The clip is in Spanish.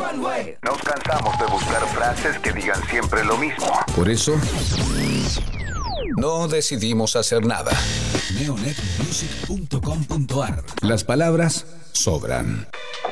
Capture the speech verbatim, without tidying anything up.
Nos cansamos de buscar frases que digan siempre lo mismo. Por eso, no decidimos hacer nada. neonet music punto com punto ar. Las palabras sobran.